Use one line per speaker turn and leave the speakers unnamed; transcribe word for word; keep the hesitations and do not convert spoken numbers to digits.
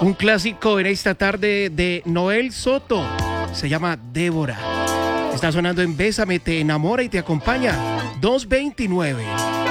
Un clásico en esta tarde de Noel Soto. Se llama Débora. Está sonando en Bésame, te enamora y te acompaña. dos veintinueve.